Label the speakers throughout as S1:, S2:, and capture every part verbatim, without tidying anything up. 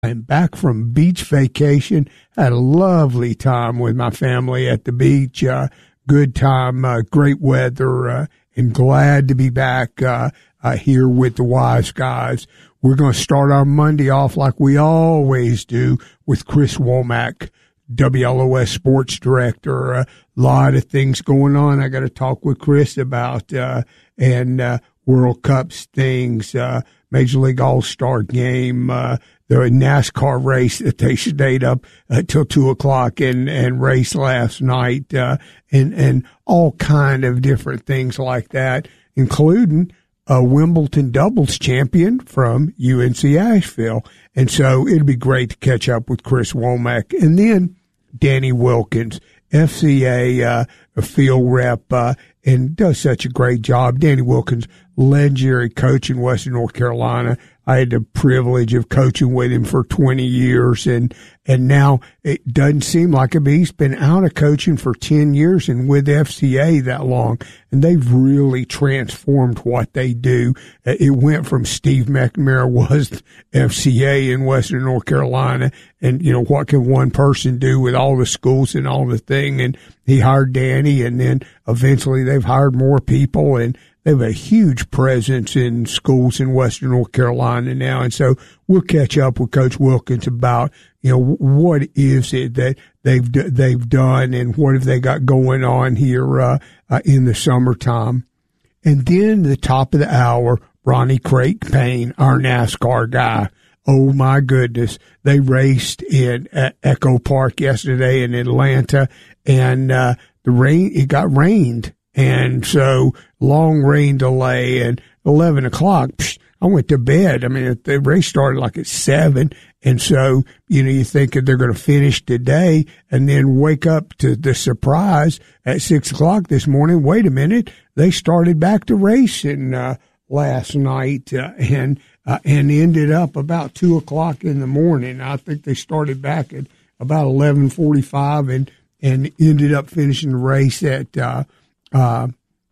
S1: I'm back from beach vacation. Had a lovely time with my family at the beach. Uh, good time, uh, great weather, uh, and glad to be back uh, uh, here with the Wise Guys. We're going to start our Monday off like we always do with Chris Womack, W L O S Sports Director. A lot of things going on I got to talk with Chris about, uh, and uh, World Cups things, uh, Major League All-Star game, uh, the NASCAR race that they stayed up uh, till two o'clock and, and raced last night, uh, and, and all kind of different things like that, including a Wimbledon doubles champion from U N C Asheville. And so it'd be great to catch up with Chris Womack. And then Danny Wilkins, F C A uh, a field rep, uh, and does such a great job. Danny Wilkins, legendary coach in Western North Carolina. I had the privilege of coaching with him for twenty years, and and now it doesn't seem like it, but he's been out of coaching for ten years and with F C A that long, and they've really transformed what they do. It went from Steve McNamara was F C A in Western North Carolina, and, you know, what can one person do with all the schools and all the thing, and he hired Danny, and then eventually they've hired more people, and they have a huge presence in schools in Western North Carolina now. And so we'll catch up with Coach Wilkins about, you know, what is it that they've, they've done and what have they got going on here, uh, uh, in the summertime. And then the top of the hour, Ronnie Craig Payne, our NASCAR guy. Oh my goodness. They raced in uh, Echo Park yesterday in Atlanta, and, uh, the rain, it got rained. And so long rain delay, and eleven o'clock, psh, I went to bed. I mean, the race started like at seven. And so, you know, you think that they're going to finish today and then wake up to the surprise at six o'clock this morning. Wait a minute. They started back to racing, uh, last night, uh, and, uh, and ended up about two o'clock in the morning. I think they started back at about eleven forty-five and, and ended up finishing the race at, uh, Uh,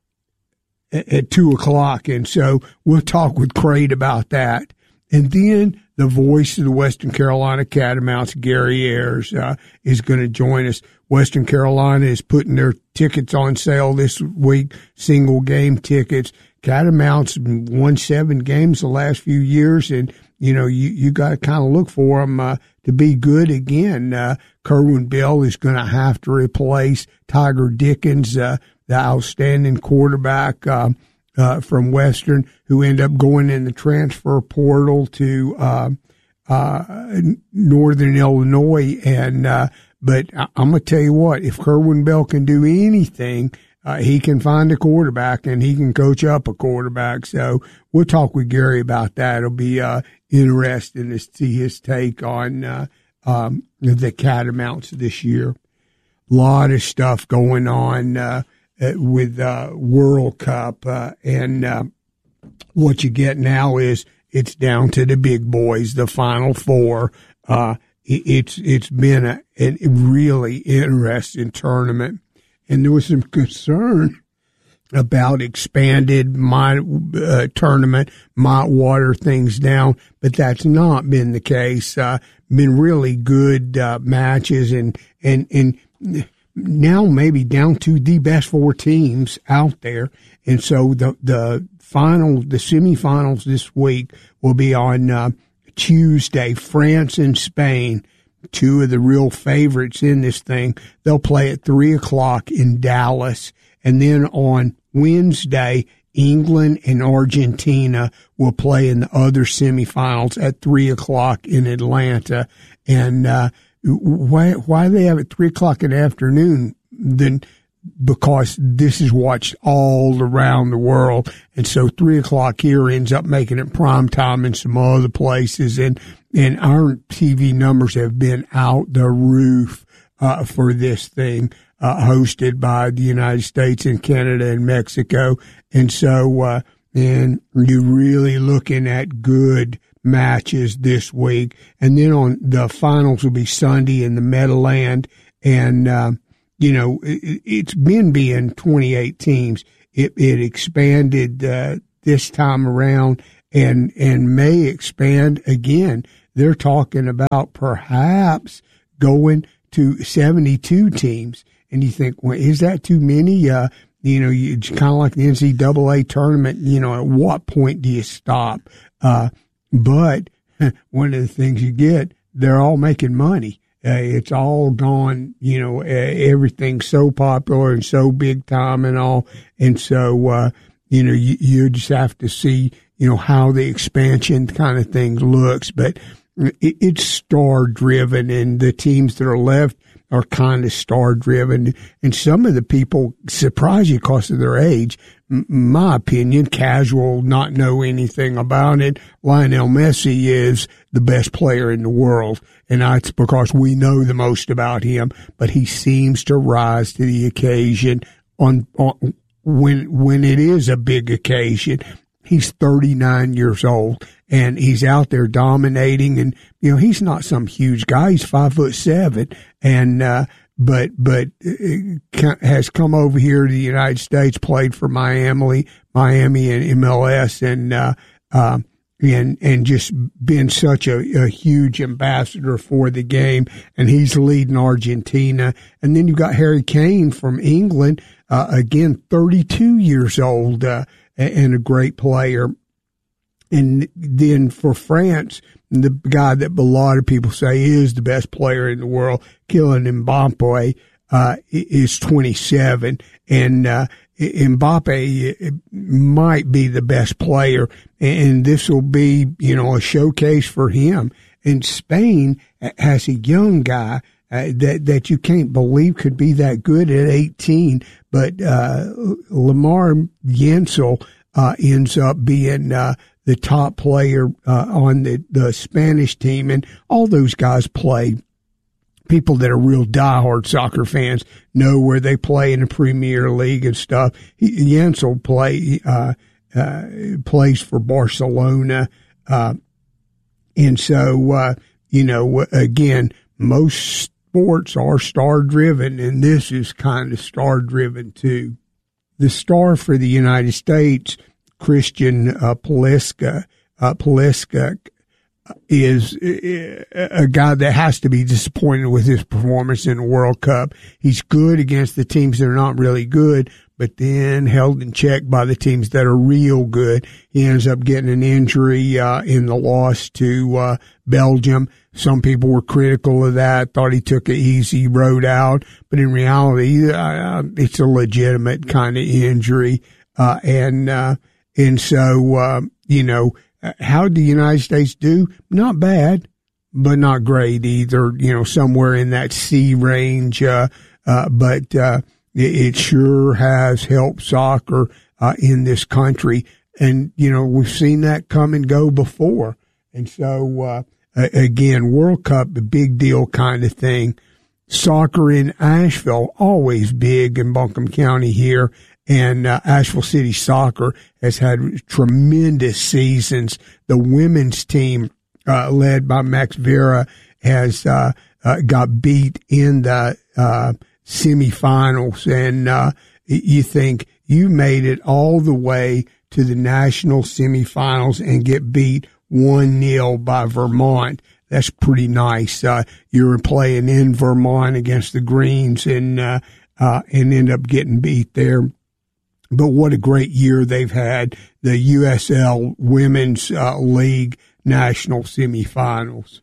S1: at two o'clock. And so we'll talk with Craig about that. And then the voice of the Western Carolina Catamounts, Gary Ayers, uh, is going to join us. Western Carolina is putting their tickets on sale this week, single game tickets. Catamounts won seven games the last few years, and, you know, you, you got to kind of look for them, uh, to be good again. Uh, Kerwin Bell is going to have to replace Tiger Dickens, uh, the outstanding quarterback uh, uh, from Western, who ended up going in the transfer portal to uh, uh, Northern Illinois. And uh, but I- I'm gonna tell you what, if Kerwin Bell can do anything, uh, he can find a quarterback and he can coach up a quarterback. So we'll talk with Gary about that. It'll be uh, interesting to see his take on uh, um, the Catamounts this year. A lot of stuff going on. Uh, Uh, with uh, World Cup, uh, and uh, what you get now is it's down to the big boys, the Final Four. Uh, it, it's it's been a, a really interesting tournament, and there was some concern about expanded my uh, tournament might water things down, but that's not been the case. Uh, been really good uh, matches, and and and. now maybe down to the best four teams out there. And so the, the final, the semifinals this week will be on uh, Tuesday, France and Spain, two of the real favorites in this thing. They'll play at three o'clock in Dallas. And then on Wednesday, England and Argentina will play in the other semifinals at three o'clock in Atlanta. And, uh, Why why they have it three o'clock in the afternoon? Then because this is watched all around the world, and so three o'clock here ends up making it prime time in some other places, and and our T V numbers have been out the roof uh, for this thing, uh, hosted by the United States and Canada and Mexico, and so uh, and you're really looking at good matches this week. And then on the finals will be Sunday in the Meadowland. And, uh, you know, it, it's been being twenty-eight teams. It, it expanded, uh, this time around and, and may expand again. they're talking about perhaps going to seventy-two teams. And you think, well, is that too many? Uh, you know, you, it's kind of like the N C double A tournament. You know, at what point do you stop? Uh, but one of the things you get, they're all making money. Uh, it's all gone, you know, uh, everything's so popular and so big time and all. And so, uh, you know, you, you just have to see, you know, how the expansion kind of thing looks. But it, it's star driven, and the teams that are left are kind of star driven. And some of the people surprise you because of their age. M- my opinion, casual, not know anything about it. Lionel Messi is the best player in the world. And that's because we know the most about him, but he seems to rise to the occasion on, on when, when it is a big occasion. He's thirty-nine years old, and he's out there dominating. And, you know, he's not some huge guy. He's five foot seven, and, uh, but, but uh, has come over here to the United States, played for Miami, Miami and M L S, and, uh, um, and, and just been such a, a huge ambassador for the game. And he's leading Argentina. And then you've got Harry Kane from England, uh, again, thirty-two years old, uh, and a great player. And then for France, the guy that a lot of people say is the best player in the world, Kylian Mbappe, uh, is twenty-seven. And, uh, Mbappe might be the best player, and this will be, you know, a showcase for him. And Spain has a young guy uh, that that you can't believe could be that good at eighteen, but uh, Lamar Yensel uh, ends up being uh, the top player uh, on the, the Spanish team, and all those guys play. People that are real diehard soccer fans know where they play in the Premier League and stuff. He, Yensel play, uh, uh, plays for Barcelona. Uh, and so, uh, you know, again, most sports are star driven, and this is kind of star driven too. The star for the United States, Christian uh, Pulisic, uh, Pulisic, is a guy that has to be disappointed with his performance in the World Cup. He's good against the teams that are not really good, but then held in check by the teams that are real good. He ends up getting an injury uh, in the loss to uh, Belgium. Some people were critical of that, thought he took an easy road out, but in reality, uh, it's a legitimate kind of injury. Uh, and uh, and so, uh, you know, how did the United States do? Not bad, but not great either. You know, somewhere in that C range. Uh, uh, but uh, it, it sure has helped soccer uh, in this country. And, you know, we've seen that come and go before. And so, uh, again, World Cup, a big deal kind of thing. Soccer in Asheville, always big in Buncombe County here. And uh, Asheville City Soccer has had tremendous seasons. The women's team, uh, led by Max Vera, has uh, uh, got beat in the uh, semifinals. And uh, you think you made it all the way to the national semifinals and get beat one nil by Vermont. That's pretty nice. Uh, you're playing in Vermont against the Greens and uh, uh, and end up getting beat there. But what a great year they've had, the U S L Women's uh, League National Semifinals.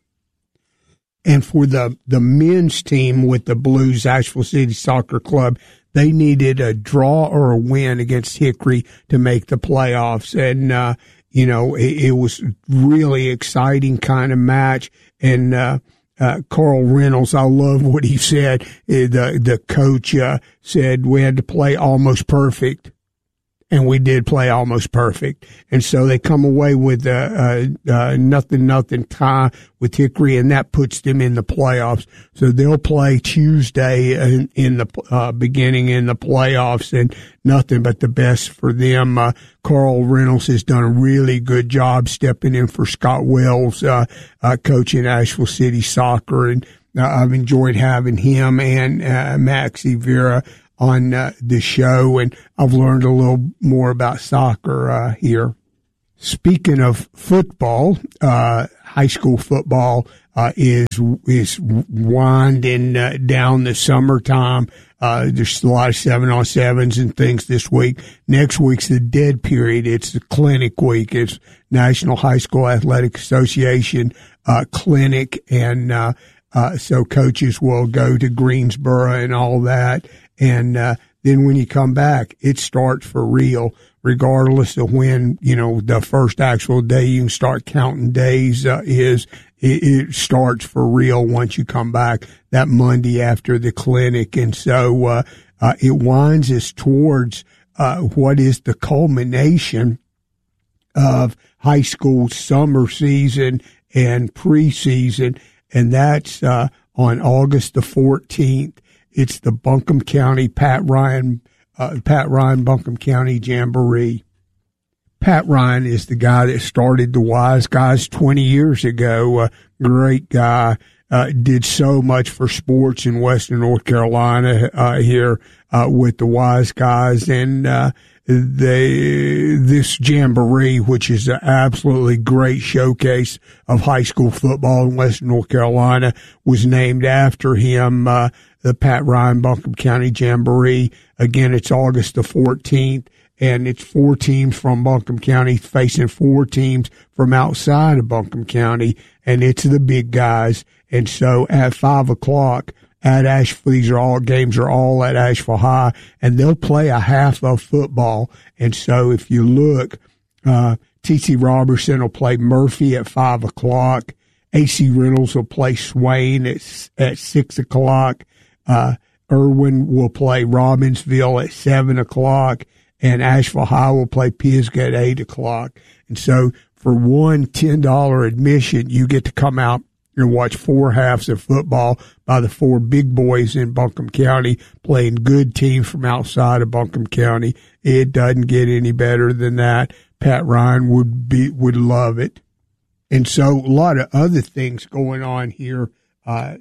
S1: And for the, the men's team with the Blues, Asheville City Soccer Club, they needed a draw or a win against Hickory to make the playoffs. And, uh, you know, it, it was really exciting kind of match. And, uh, Uh, Carl Reynolds, I love what he said. The, the coach, uh, said we had to play almost perfect. And we did play almost perfect. And so they come away with a, a, a nothing, nothing tie with Hickory, and that puts them in the playoffs. So they'll play Tuesday in, in the uh, beginning in the playoffs, and nothing but the best for them. Uh, Carl Reynolds has done a really good job stepping in for Scott Wells, uh, uh, coaching Asheville City Soccer. And uh, I've enjoyed having him and uh, Maxie Vera on uh, the show, and I've learned a little more about soccer uh, here. Speaking of football, uh, high school football uh, is is winding uh, down the summertime. Uh, there's a lot of seven on sevens and things this week. Next week's the dead period. It's the clinic week. It's National High School Athletic Association uh, clinic, and uh, uh, so coaches will go to Greensboro and all that. And uh, then when you come back, it starts for real. Regardless of when, you know, the first actual day you can start counting days uh, is, it, it starts for real once you come back that Monday after the clinic. And so uh, uh, it winds us towards uh, what is the culmination of high school summer season and preseason, and that's uh, on August the fourteenth. It's the Buncombe County Pat Ryan Uh, Pat Ryan Buncombe County Jamboree. Pat Ryan is the guy that started the Wise Guys twenty years ago. Uh, great guy. Uh, did so much for sports in Western North Carolina uh, here uh, with the Wise Guys. And uh, they, this Jamboree, which is an absolutely great showcase of high school football in Western North Carolina, was named after him. Uh, the Pat Ryan Buncombe County Jamboree. Again, it's August the fourteenth, and it's four teams from Buncombe County facing four teams from outside of Buncombe County, and it's the big guys. And so at five o'clock at Asheville, these are all games are all at Asheville High, and they'll play a half of football. And so if you look, uh, T C Robertson will play Murphy at five o'clock. A C Reynolds will play Swain at, at six o'clock. Uh, Irwin will play Robbinsville at seven o'clock, and Asheville High will play Pisgah at eight o'clock. And so for one ten dollars admission, you get to come out and watch four halves of football by the four big boys in Buncombe County playing good teams from outside of Buncombe County. It doesn't get any better than that. Pat Ryan would be, would love it. And so a lot of other things going on here. Uh,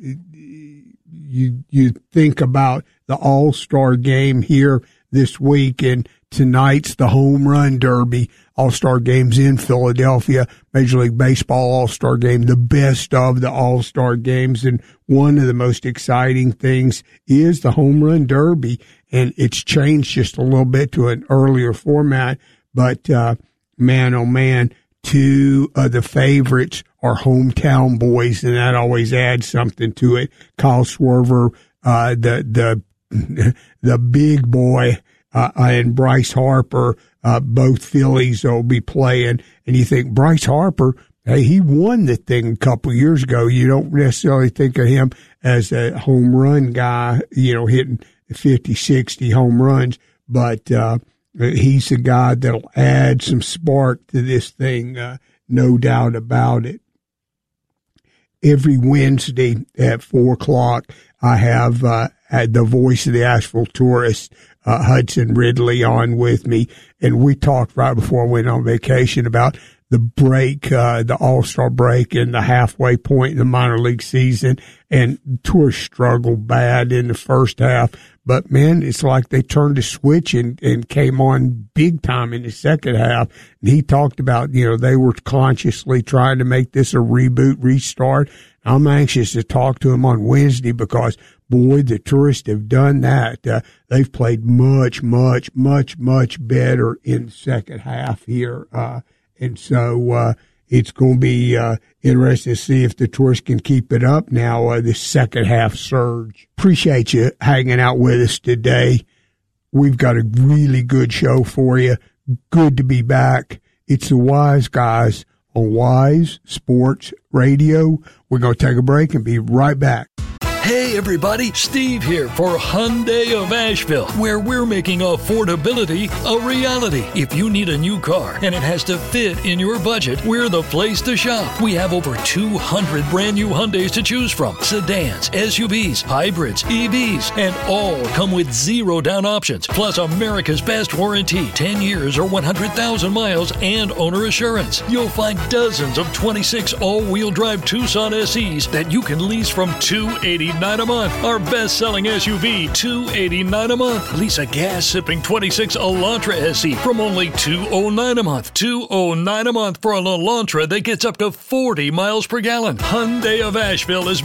S1: You you think about the All-Star game here this week, and tonight's the Home Run Derby. All-Star games in Philadelphia, Major League Baseball All-Star game, the best of the All-Star games. And one of the most exciting things is the Home Run Derby, and it's changed just a little bit to an earlier format. But uh, man, oh man, two of the favorites are hometown boys, and that always adds something to it. Kyle Swerver, uh, the the the big boy, uh, and Bryce Harper, uh, both Phillies will be playing. And you think Bryce Harper, hey, he won the thing a couple of years ago. You don't necessarily think of him as a home run guy, you know, hitting fifty, sixty home runs, but uh, he's a guy that'll add some spark to this thing, uh, no doubt about it. Every Wednesday at four o'clock, I have uh, at the voice of the Asheville Tourist, uh, Hudson Ridley, on with me. And we talked right before I went on vacation about the break, uh, the All-Star break and the halfway point in the minor league season. And the Tourists struggled bad in the first half. But, man, it's like they turned a switch and, and came on big time in the second half. And he talked about, you know, they were consciously trying to make this a reboot, restart. I'm anxious to talk to him on Wednesday because, boy, the Tourists have done that. Uh, they've played much, much, much, much better in the second half here. Uh, and so uh, it's going to be uh, interesting to see if the Tourists can keep it up now, uh, this second half surge. Appreciate you hanging out with us today. We've got a really good show for you. Good to be back. It's the Wise Guys on Wise Sports Radio. We're going to take a break and be right back.
S2: Hey everybody, Steve here for Hyundai of Asheville, where we're making affordability a reality. If you need a new car and it has to fit in your budget, we're the place to shop. We have over two hundred brand new Hyundais to choose from. Sedans, S U Vs, hybrids, E Vs, and all come with zero down options. Plus America's best warranty, ten years or one hundred thousand miles and owner assurance. You'll find dozens of twenty-six all-wheel drive Tucson S Es that you can lease from two hundred eighty eighty-nine a month. Our best-selling S U V, two hundred eighty-nine a month. Lease a gas-sipping twenty-six Elantra S E from only two hundred nine a month. two hundred nine a month for an Elantra that gets up to forty miles per gallon. Hyundai of Asheville is